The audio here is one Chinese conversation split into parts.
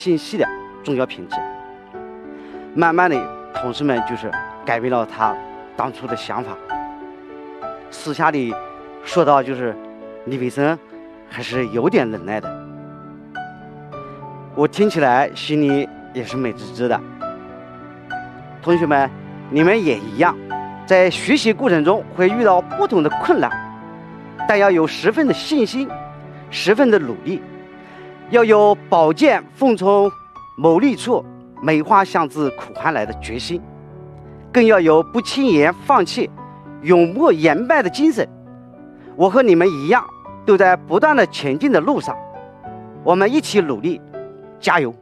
信息的重要品质。慢慢的，同事们就是改变了他当初的想法。私下里说到，就是李培生还是有点能耐的。我听起来心里也是美滋滋的。同学们，你们也一样，在学习过程中会遇到不同的困难，但要有十分的信心，十分的努力，要有宝剑锋从某利处，梅花香自苦寒来的决心，更要有不轻言放弃、永不言败的精神。我和你们一样，都在不断的前进的路上，我们一起努力，加油！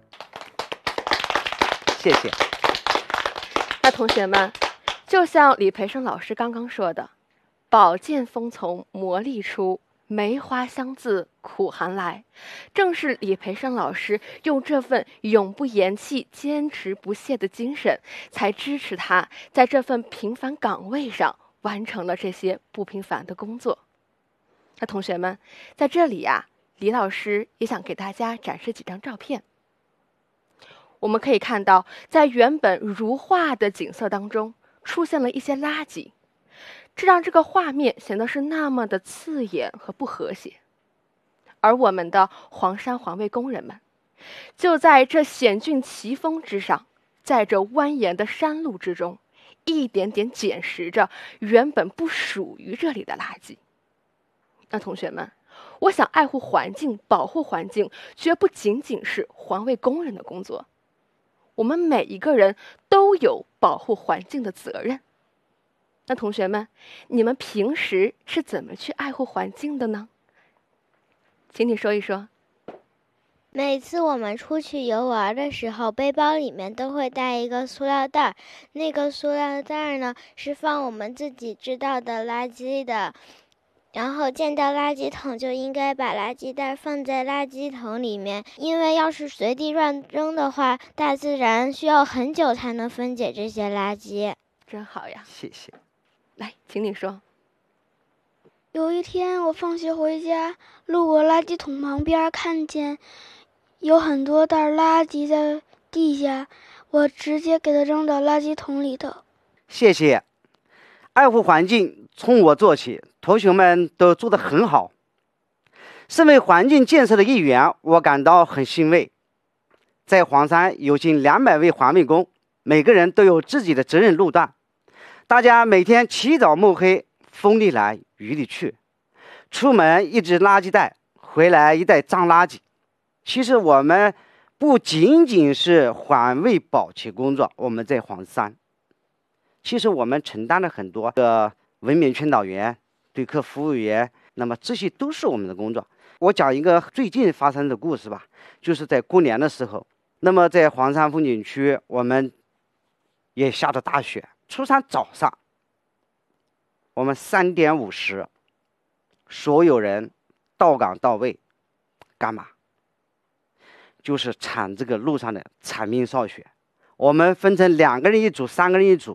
谢谢。 那同学们，就像李培生老师刚刚说的，宝剑锋从磨砺出，梅花香自苦寒来，正是李培生老师用这份永不言弃、坚持不懈的精神，才支持他在这份平凡岗位上完成了这些不平凡的工作。那同学们，在这里呀，李老师也想给大家展示几张照片。我们可以看到，在原本如画的景色当中，出现了一些垃圾，这让这个画面显得是那么的刺眼和不和谐。而我们的黄山环卫工人们，就在这险峻奇峰之上，在这蜿蜒的山路之中，一点点捡拾着原本不属于这里的垃圾。那同学们，我想爱护环境、保护环境，绝不仅仅是环卫工人的工作。我们每一个人都有保护环境的责任。那同学们，你们平时是怎么去爱护环境的呢？请你说一说。 每次我们出去游玩的时候，背包里面都会带一个塑料袋，那个塑料袋呢是放我们自己知道的垃圾的。然后见到垃圾桶就应该把垃圾袋放在垃圾桶里面，因为要是随地乱扔的话，大自然需要很久才能分解这些垃圾。 真好呀， 谢谢。 来，请你说。 有一天我放学回家，路过垃圾桶旁边，看见有很多袋垃圾在地下，我直接给它扔到垃圾桶里头。 谢谢。爱护环境从我做起，同学们都做得很好。身为环境建设的一员，我感到很欣慰。在黄山有近200位环卫工，每个人都有自己的责任路段，大家每天起早摸黑，风里来雨里去，出门一只垃圾袋，回来一袋脏垃圾。其实我们不仅仅是环卫保洁工作，我们在黄山其实我们承担了很多的文明劝导员、对客服务员，那么这些都是我们的工作。我讲一个最近发生的故事吧，就是在过年的时候，那么在黄山风景区，我们也下着大雪。初三早上，我们3点50，所有人到岗到位，干嘛？就是铲这个路上的铲冰扫雪。我们分成2个人一组、3个人一组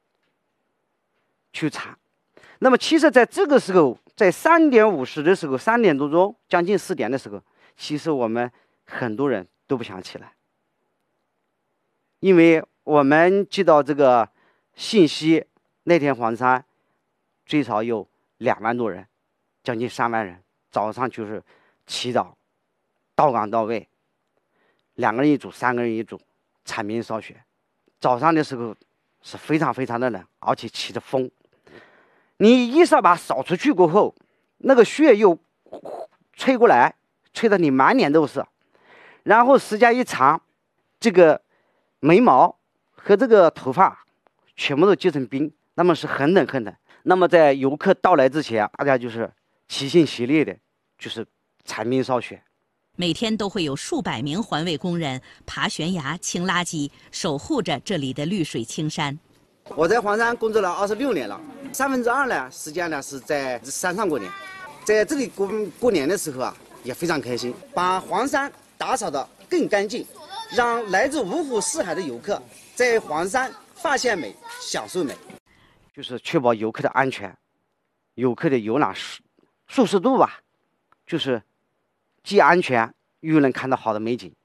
去铲。那么其实在这个时候，在3点50的时候，3点多钟，将近4点的时候，其实我们很多人都不想起来，因为我们接到这个信息，那天黄山最少有2万多人，将近3万人，早上就是起早到岗到位，2个人一组、3个人一组铲冰扫雪。早上的时候是非常非常的冷，而且起着风。你一扫把扫出去过后，那个雪又吹过来，吹得你满脸都是，然后时间一长，这个眉毛和这个头发全部都结成冰，那么是很冷很冷。那么在游客到来之前，大家就是齐心协力的，就是铲冰扫雪。 每天都会有数百名环卫工人爬悬崖、清垃圾，守护着这里的绿水青山。 我在黄山工作了26年了，2/3呢时间呢是在山上过年，在这里过年的时候啊，也非常开心，把黄山打扫得更干净，让来自五湖四海的游客在黄山发现美、享受美，就是确保游客的安全，游客的游览舒适度吧，就是既安全又能看到好的美景。